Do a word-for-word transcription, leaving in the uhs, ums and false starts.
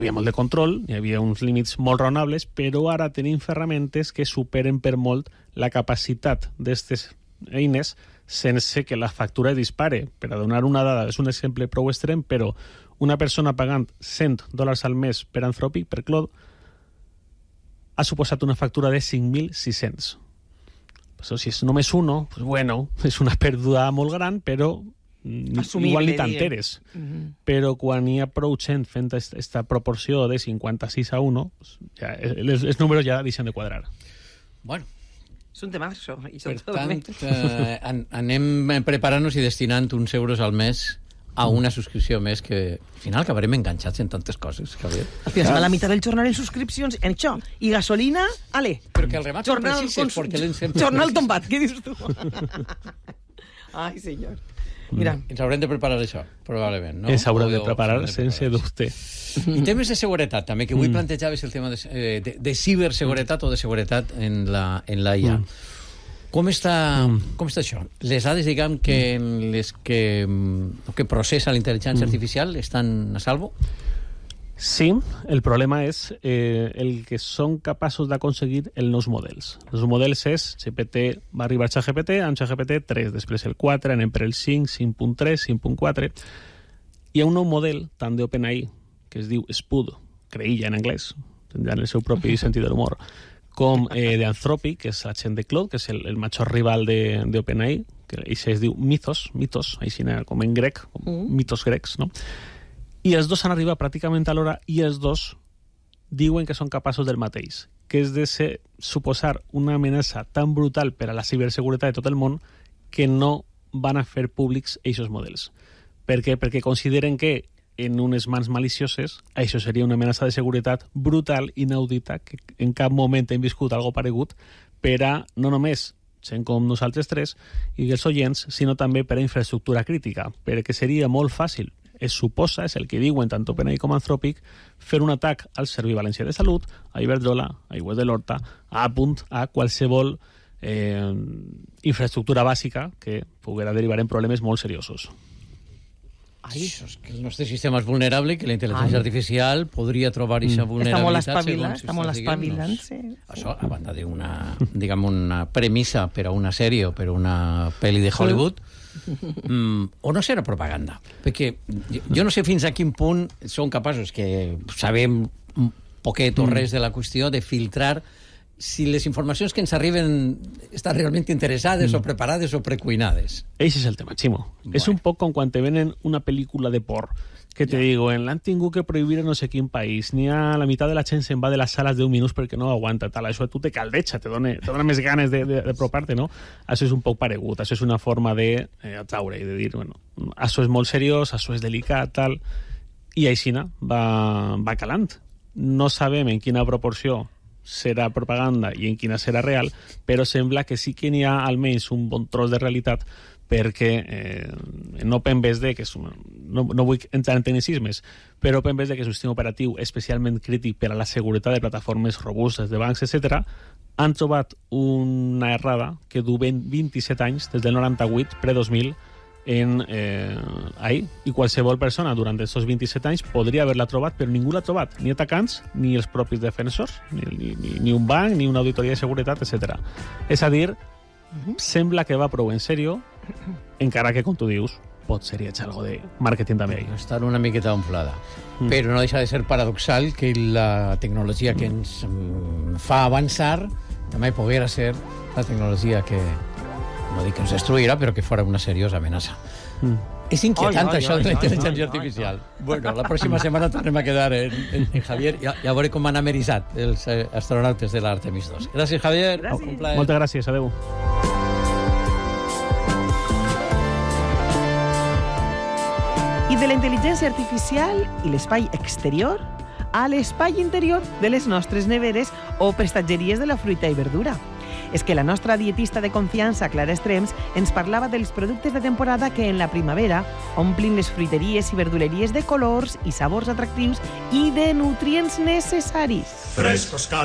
Hi havia molt de control, hi havia uns límits molt raonables, però ara tenim ferramentes que superen per molt la capacitat d'aquestes eines sense que la factura dispare. Per a donar una dada, és un exemple prou extrem, però una persona pagant cent dòlars al mes per Anthropic, per Claude, ha suposat una factura de cinc mil sis-cents. Però si és només uno, pues bueno, és una pèrdua molt gran, però Assumible, igual ni t'enteres. Mm-hmm. Però quan hi ha prou gent fent aquesta proporció de cinquanta-sis a uno, ja, els, els números ja deixen de quadrar. Bueno, és un tema, això. Per tant, eh, an anem preparant-nos i destinant uns euros al mes a una subscripció més que al final acabarem enganxats en tantes coses, Javier. Al final se va la meitat del jornal en subscripcions, en això. I gasolina, ale. Però que el remat no precises, perquè l'encem... Jornal tombat, què dius tu? Ai, senyor. Mira. Ens haurem de preparar això, probablement, no? Ens haurem de preparar, sense dubte. I temes de seguretat, també, que avui mm. plantejaves el tema de, de, de ciberseguretat o de seguretat en la, en la I A. Mm. Com està, mm. com està això? Les dades, diguem, que les que, que processa la intel·ligència mm. artificial estan a salvo? Sí, el problema és eh, el que són capaços d'aconseguir els nous models. Els models és, G P T va arribar a ChatGPT, amb ChatGPT tres, després el quatre, anem per el cinc, cinc punt tres, cinc punt quatre. Hi ha un nou model, tant d'OpenAI, que es diu Spud, creïlla en anglès, tindran el seu propi sentit de l'humor, com eh, d'Anthropic, que és la gent de Claude, que és el, el major rival d'OpenAI, que això es diu Mythos, Mythos, així com en grec, com mm. mitos grecs, no? I els dos han arribat pràcticament a l'hora i els dos diuen que són capaços del mateix, que és de ser, suposar una amenaça tan brutal per a la ciberseguretat de tot el món que no van a fer públics aquests models. Per què? Perquè consideren que en unes mans malicioses això seria una amenaça de seguretat brutal, inaudita, que en cap moment hem viscut algo paregut per a no només gent com nosaltres tres i els oients, sinó també per a infraestructura crítica, perquè seria molt fàcil, es suposa, és el que diuen tant OpenAI com Anthropic, fer un atac al Servei Valencià de Salut, a Iberdrola, a Aigües de l'Horta, a Apunt, a qualsevol eh, infraestructura bàsica que poguera derivar en problemes molt seriosos. Ai, això és que el nostre sistema és vulnerable, que la intel·ligència Ai. artificial podria trobar aquesta mm. vulnerabilitat. Està molt espavilant, està molt espavilant, sí. Això, a banda d'una, diguem, una premissa per a una sèrie o per a una pel·li de Hollywood, mm, o no serà propaganda. Perquè jo, jo no sé fins a quin punt són capaços, que sabem un poquet o res de la qüestió, de filtrar si les informacions que ens arriben estan realment interessades mm. o preparades o precuinades. Eix és el tema, Ximo. Bueno. És un poc com quan te venen una pel·lícula de por, que te ja. digo, en l'han tingut que prohibir en no sé quin país, ni a la meitat de la gent se'n va de les sales deu minuts perquè no aguanta, tal. Això tu te caldeja, te dona, te dona més ganes d'apropar-te, no? Això és un poc paregut, això és una forma de eh, atraure i de dir, bueno, això és molt seriós, això és delicat, tal, i aixina va, va calant. No sabem en quina proporció serà propaganda i en quina serà real, però sembla que sí que n'hi ha almenys un bon tros de realitat, perquè eh, en OpenBSD, que és una, no, no vull entrar en tecnicismes, però OpenBSD, que és un sistema operatiu especialment crític per a la seguretat de plataformes robustes, de bancs, etcètera, han trobat una errada que du vint-i-set anys, des del noranta-vuit, pre-dos mil, en eh, ahí, i qualsevol persona durant aquests vint-i-set anys podria haver-la trobat, però ningú l'ha trobat, ni atacants ni els propis defensors, ni, ni, ni un banc, ni una auditoria de seguretat, etcètera. És a dir, uh-huh. sembla que va prou en sèrio, encara que, com tu dius, pot ser lleig algo de màrqueting també. Està una miqueta inflada. Mm. Però no deixa de ser paradoxal que la tecnologia que ens fa avançar també poguera ser la tecnologia que, no dic que ens destruirà, però que fora una seriosa amenaça. Mm. És inquietant, oi, això oi, de la intel·ligència artificial. Oi, oi. Bueno, la pròxima setmana tornem a quedar en, en, en Javier i a, i a veure com han ameritzat els eh, astronautes de l'Artemis dos. Gràcies, Javier. Gràcies. Moltes gràcies. Adéu. I de la intel·ligència artificial i l'espai exterior a l'espai interior de les nostres neveres o prestatgeries de la fruita i verdura. És que la nostra dietista de confiança, Clara Estrems, ens parlava dels productes de temporada que en la primavera omplin les fruiteries i verduleries de colors i sabors atractius i de nutrients necessaris. Frescos,